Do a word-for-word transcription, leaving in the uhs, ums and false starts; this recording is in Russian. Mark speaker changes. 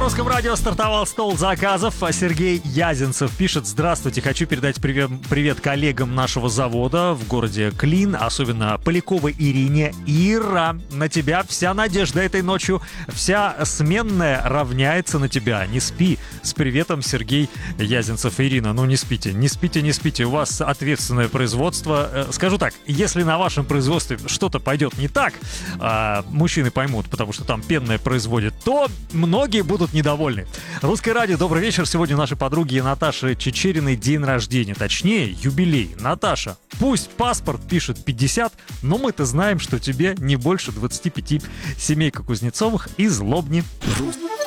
Speaker 1: Русском радио стартовал стол заказов. Сергей Язенцев пишет: здравствуйте, хочу передать привет, привет коллегам нашего завода в городе Клин, особенно Поляковой Ирине. Ира, на тебя вся надежда этой ночью, вся сменная равняется на тебя. Не спи. С приветом, Сергей Язенцев. Ирина, ну не спите, не спите, не спите. У вас ответственное производство. Скажу так, если на вашем производстве что-то пойдет не так, а, мужчины поймут, потому что там пенное производит, то многие будут недовольны. Русское радио, добрый вечер. Сегодня у нашей подруги Наташи Чечериной день рождения. Точнее, юбилей. Наташа, пусть паспорт пишет пятьдесят, но мы-то знаем, что тебе не больше двадцати пяти. Семейка Кузнецовых из Лобни.